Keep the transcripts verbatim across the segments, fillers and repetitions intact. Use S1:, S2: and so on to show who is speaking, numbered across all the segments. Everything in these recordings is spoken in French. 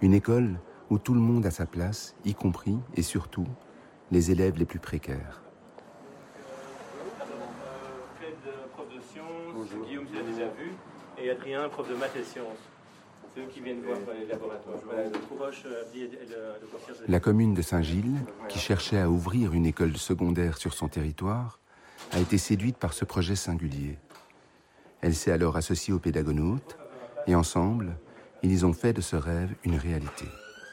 S1: Une école où tout le monde a sa place, y compris et surtout les élèves les plus précaires.
S2: Fred, prof de sciences, Guillaume, tu l'as déjà vu, et Adrien, prof de maths et sciences. C'est eux qui viennent voir les laboratoires. Voilà, le Courroche, Abdi et le concierge.
S1: La commune de Saint-Gilles, qui cherchait à ouvrir une école secondaire sur son territoire, a été séduite par ce projet singulier. Elle s'est alors associée aux pédagonautes et ensemble, ils ont fait de ce rêve une réalité.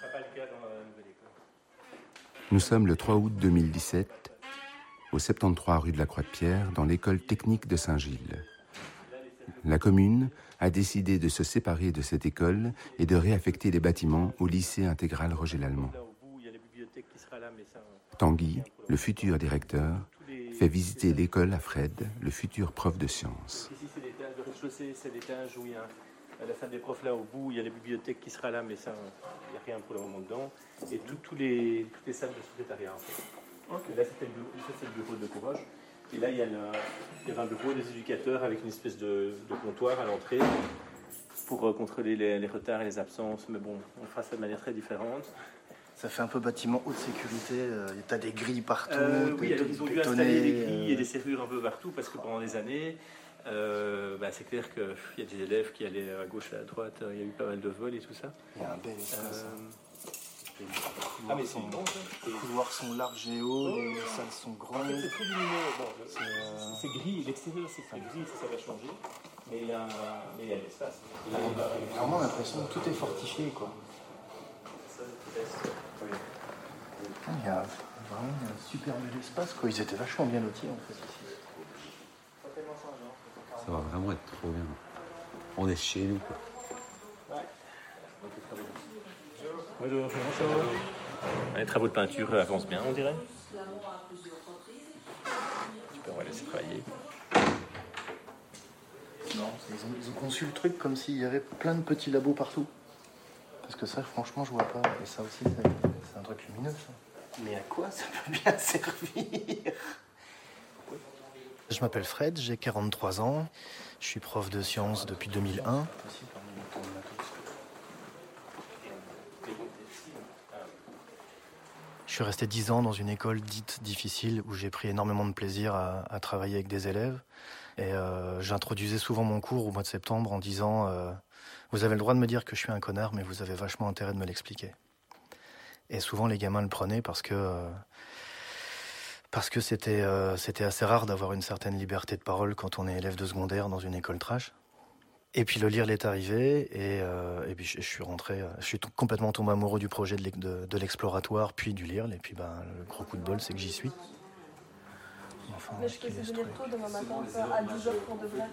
S1: Nous sommes le trois août deux mille dix-sept, au soixante-treize rue de la Croix-de-Pierre, dans l'école technique de Saint-Gilles. La commune a décidé de se séparer de cette école et de réaffecter les bâtiments au lycée intégral Roger Lallemand. Tanguy, le futur directeur, fait visiter l'école à Fred, le futur prof de sciences.
S2: Ici, c'est l'étage, le rez-de-chaussée, c'est l'étage où il y a à la salle des profs là au bout, il y a la bibliothèque qui sera là, mais ça, il n'y a rien pour le moment dedans. Et tout, tout les, toutes les salles de secrétariat en fait. Okay. Là, c'était le bureau, ça, c'est le bureau de Courroche. Et là, il y, a le, il y a un bureau des éducateurs avec une espèce de, de comptoir à l'entrée pour euh, contrôler les, les retards et les absences. Mais bon, on fera ça de manière très différente.
S3: Ça fait un peu bâtiment haute sécurité. Euh, t'as des grilles partout.
S2: Euh, oui, alors, ils ont dû installer des grilles euh... et des serrures un peu partout parce que pendant des années, euh, bah, c'est clair qu'il y a des élèves qui allaient à gauche et à droite. Il y a eu pas mal de vols et tout ça.
S3: Il y a un bel espace. Euh...
S2: Les ah mais c'est bon, ça.
S3: Les couloirs sont larges et hauts, oh, les salles sont grandes. En fait,
S2: c'est très lumineux. Bon, c'est, euh... c'est gris, l'extérieur c'est très gris, ça, ça va changer. Mais il y a, mais il y a l'espace.
S3: Il y a vraiment l'impression que tout est fortifié, quoi.
S2: Oui.
S3: Il y a vraiment un super bel espace, quoi. Ils étaient vachement bien lotis, en fait, ici.
S4: Ça va vraiment être trop bien. On est chez nous, quoi.
S2: Ouais. Bonjour, bonjour. Les travaux de peinture avancent bien, on dirait. Super, on va laisser travailler.
S3: Non, ils ont, ils ont conçu le truc comme s'il y avait plein de petits labos partout. Parce que ça, franchement, je vois pas. Et ça aussi, c'est, c'est un truc lumineux, ça. Mais à quoi ça peut bien servir? Je m'appelle Fred, j'ai quarante-trois ans. Je suis prof de sciences depuis deux mille un. Je suis resté dix ans dans une école dite difficile où j'ai pris énormément de plaisir à, à travailler avec des élèves. Et euh, j'introduisais souvent mon cours au mois de septembre en disant euh, « Vous avez le droit de me dire que je suis un connard, mais vous avez vachement intérêt de me l'expliquer. » Et souvent les gamins le prenaient parce que, euh, parce que c'était, euh, c'était assez rare d'avoir une certaine liberté de parole quand on est élève de secondaire dans une école trash. Et puis le lire l'est arrivé et, euh, et puis je, je suis rentré, je suis t- complètement tombé amoureux du projet de, de, de l'exploratoire, puis du lire. Et puis ben, le gros coup de bol, c'est que j'y suis.
S5: Enfin, mais je peux essayer de venir tôt demain matin, à dix heures pour de vrai.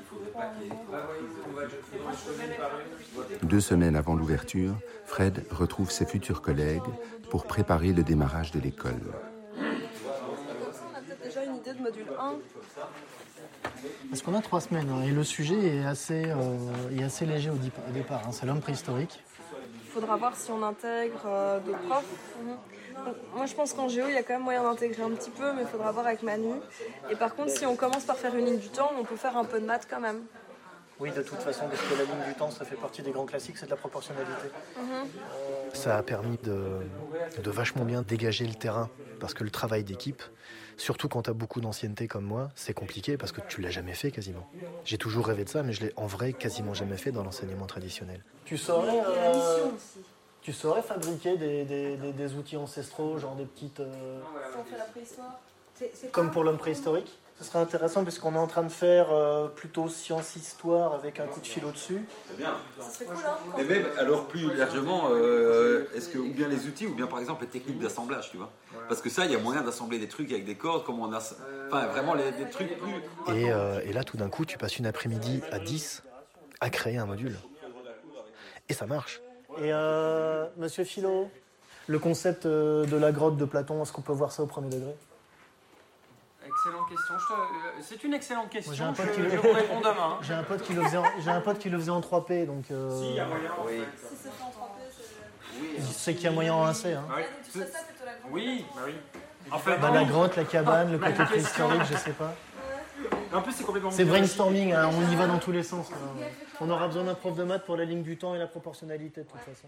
S1: Deux semaines avant l'ouverture, Fred retrouve ses futurs collègues pour préparer le démarrage de l'école.
S5: On a peut-être déjà une idée de module un.
S6: Parce qu'on a trois semaines hein, et le sujet est assez, euh, est assez léger au, dip- au départ. Hein, c'est l'homme préhistorique.
S5: Il faudra voir si on intègre euh, d'autres profs. Mm-hmm. Donc, moi, je pense qu'en géo, il y a quand même moyen d'intégrer un petit peu, mais il faudra voir avec Manu. Et par contre, si on commence par faire une ligne du temps, on peut faire un peu de maths quand même.
S6: Oui, de toute façon, parce que la ligne du temps, ça fait partie des grands classiques, c'est de la proportionnalité.
S5: Mm-hmm.
S3: Ça a permis de, de vachement bien dégager le terrain, parce que le travail d'équipe, surtout quand tu as beaucoup d'ancienneté comme moi, c'est compliqué parce que tu l'as jamais fait quasiment. J'ai toujours rêvé de ça, mais je l'ai en vrai quasiment jamais fait dans l'enseignement traditionnel.
S6: Tu saurais, euh, tu saurais fabriquer des, des, des, des outils ancestraux, genre des petites... Euh,
S5: si on fait la préhistoire. C'est, c'est
S6: comme pour l'homme préhistorique. Ce serait intéressant puisqu'on est en train de faire euh, plutôt science-histoire avec un coup de fil au-dessus.
S4: C'est bien.
S5: Ça serait cool, hein.
S4: Mais même, alors plus largement, euh, est-ce que ou bien les outils ou bien par exemple les techniques d'assemblage, tu vois? Parce que ça, il y a moyen d'assembler des trucs avec des cordes, comme on a... Enfin, vraiment, les, des trucs plus...
S3: Et, euh, et là, tout d'un coup, tu passes une après-midi à dix à créer un module. Et ça marche.
S6: Et euh, monsieur Philo, le concept de la grotte de Platon, est-ce qu'on peut voir ça au premier degré?
S7: Excellente question. Je te... C'est une excellente question.
S6: Moi, j'ai un pote
S7: je,
S6: qui le...
S7: je vous réponds demain.
S6: J'ai un pote qui le faisait en, j'ai un pote qui le faisait en trois P, donc... Euh...
S7: Si, il y a moyen.
S4: Oui.
S5: Si c'est fait en trois P, c'est...
S6: Oui. Je sais qu'il y a moyen en un C. Hein.
S7: Oui.
S5: Donc, tu fais ça plutôt la grande.
S7: Oui, bah oui. En fait,
S6: bah, la grotte, la cabane, le côté préhistorique, je sais pas.
S7: En plus, c'est complètement...
S6: C'est brainstorming, hein, on y va dans tous les sens. Hein. On aura besoin d'un prof de maths pour la ligne du temps et la proportionnalité, de toute façon.